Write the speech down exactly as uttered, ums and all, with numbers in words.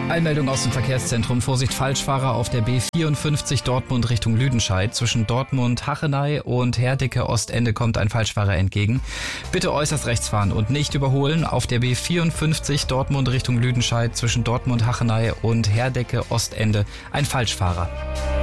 Einmeldung aus dem Verkehrszentrum. Vorsicht, Falschfahrer auf der B vierundfünfzig Dortmund Richtung Lüdenscheid. Zwischen Dortmund-Hachenay und Herdecke-Ostende kommt ein Falschfahrer entgegen. Bitte äußerst rechts fahren und nicht überholen. Auf der B vierundfünfzig Dortmund Richtung Lüdenscheid zwischen Dortmund-Hachenay und Herdecke-Ostende ein Falschfahrer.